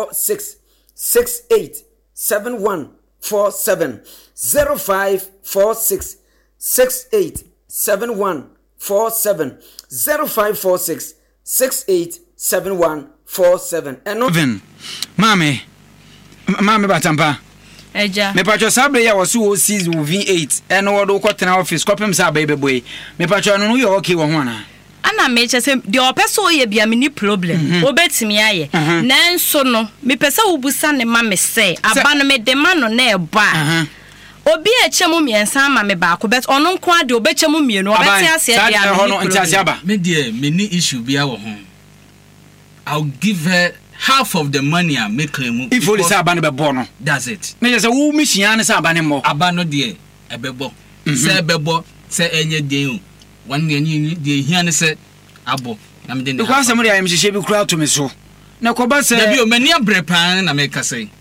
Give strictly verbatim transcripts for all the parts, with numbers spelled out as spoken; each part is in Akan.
four six six eight seven one four seven zero five four six six eight seven one four seven zero five four six six eight seven one four seven. And Oven, Mammy, Mammy Batampa. Eja. Me pacho sabre ya wasu season V eight. And what do cotton office? Copem sa baby boy. Me pacho no you okay wa hwana. Ana me che se de opeso ye bia me ni problem obetimi aye nanso no me pese obusa ne ma me se aba no me de ma no na eba obi echemu miensa ma me ba ko bet ono nko ade obechemu mienu obeti ase e bia me no ntase aba me de me ni issue bia wo ho. I'll give her half of the money I make claim. If only say aba no be bo no, that's it. Me just say wo mihia ne say aba ne mo aba no de e be bo say be bo say enye den one ni the here say abo na me dey na because somebody am hihye bi kura to me so na ko ba say na bi o mani abre pan na me ka say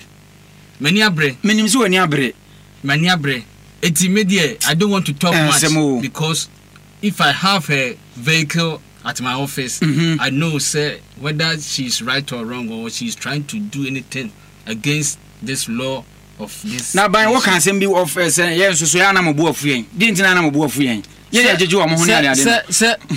mani abre menim so wani abre mani abre eti me dey I don't want to talk uh, much semo. Because if I have a vehicle at my office mm-hmm. I know say whether she's right or wrong or she's trying to do anything against this law of this. Na ban what can say be of say yes so ya na mo bo afu yen di ntina na mo bo afu yen ye ye jeju wa mo ho na ade ade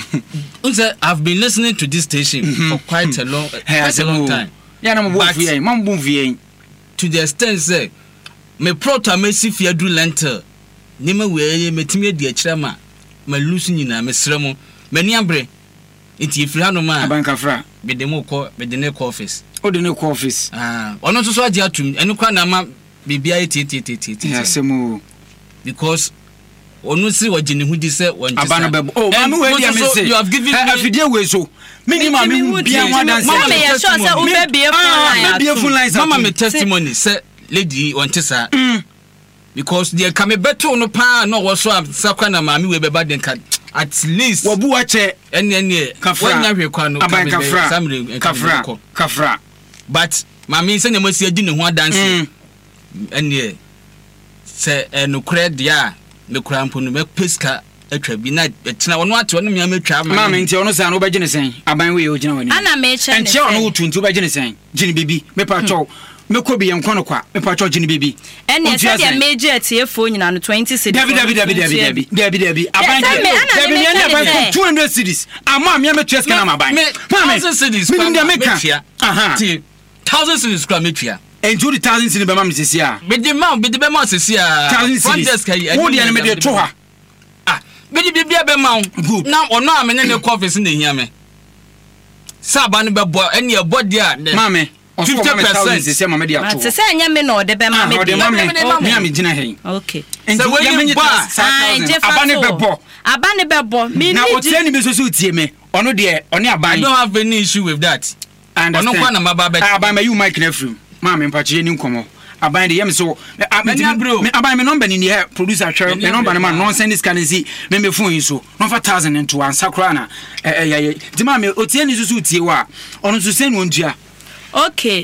sir I've been listening to this station mm-hmm. for quite a long quite a long time ya na mo bo afu yen mo bo afu yen to the extent say me proto amesi fia du lentil ni me we metimi adi akira ma ma lusu nyina me sremo mani abre enti ifri hanu ma abankafra be de mo ko be de ne ko office o de ne ko office ah ono so so agi atum enu kwa na ma bibia eti eti eti eti yasemu because onu si wajini hudi se wanjisa abana bebo oh mama we dia me say you have given me afidie we so minimum me bia one dance mama me sure say u be be full line mama me testimony say lady wanjisa because they come better no pa no wo so sakwa na mama we be bad den kan at least wabu ache ene ene wanya hwe kwa no kafra kafra kafra but mama say na mo si adi ne ho dance ene se enukure dia me kura mpo no me peska atwa bi na etina wono ate wono me amatwa ma mama nti ono sa no be gine sen aban we ogina wani ana me che ne nti ono wotu nti be gine sen gine bibi me pa cho me ko bi yen kono kwa me pa cho gine bibi ene se dia meje atiefo nyina no twenty cities david david david david david david aban david me na aban two hundred cities ama me amatwa ska na aban mama thousand cities me ndia meka aha thousand cities kwa metwa enjoy the thousand cities be mam sisi a be the mam be the be mam sisi a thousand cities wo dia na me de to ha ah be the bibia be mam na ono amene ne office na hia me saba ne be bo ene e body a mame fifty percent sisi mama de ato se se anya me no de be mam me de me am gina hen okay so we you bo abane be bo abane be bo me na o tie ni be so so tie me ono de ono aban I don't have any issue with that ono kwa na maba be aban me you mic na free mama mpache ni nkomo aban de yem so me aban me number ni here producer hwe me number na no send this can see me me phone so no for one thousand into ansakra na eh eh di mama o tie ni so so tie wa ono so send wontua okay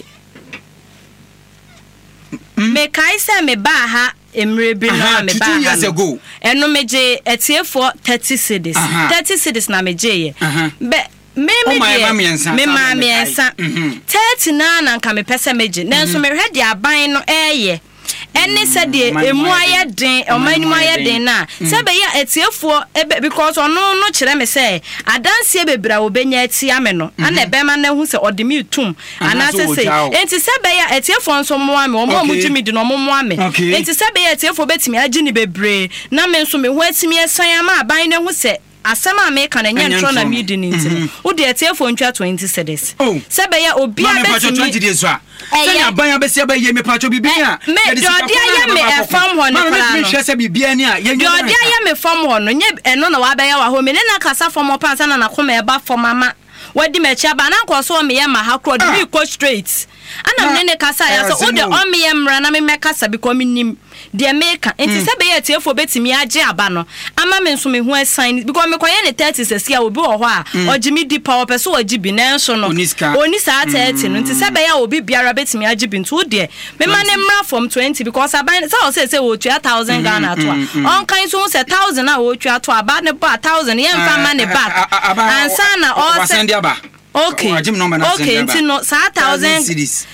me kai say me ba ha emre bi na me ba years ago eno meje etiefo thirty cities thirty cities na meje ye be me me me ma me ensa thirty na na nka me pese meje nanso me hwe de aban no eye ene se de emu aye den omani mu aye den na se be ya etiefo because ono no kire me se adanse bebra obenya ati ame no ana ebe ma na hu se odimi tum ana se se enti se be ya etiefo nso mo ame omo mu jimi di no mo mo ame enti se be ya etiefo betimi agini bebre na me nso me hu atimi esan ama aban na hu se asema America na nya ntro na midi ni ntino wo de etiefo ntwa twenty cedis se be ya obi abetimi twenty days so senya ban abesi abaye me pacho bibia me de odi aye me efam ho ne kala no me hwese bibia ni a ye de odi aye me fam ho no nye eno na wa abaye wa ho me ne na kasa fam ho pansa na na koma e ba fam ama wadi me chia ba na nkoso me ye ma ha kro de me go straight ana me ne kasa ya so wo de o me ye mra na me me kasa bi ko me nim de America enti se be ye tiefo betimi age aba no ama me nso me hu asan because me koye ne thirty sesia obi wo ho a ogimi di power person ogibi na nso no oni sa thirty no enti se be ya obi biara betimi age bi nto de me ma ne mra from twenty because aban say o say say wo two thousand Ghana to on kan so say one thousand na wo two to aba ne ba one thousand ye mfa ma ne back ansa na o say okay okay enti no sa one thousand